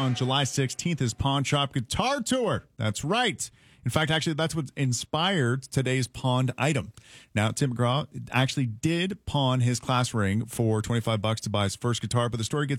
on July 16th his Pawn Shop Guitar Tour. That's right. In fact, actually, that's what inspired today's pawned item. Now, Tim McGraw actually did pawn his class ring for $25 to buy his first guitar, but the story gets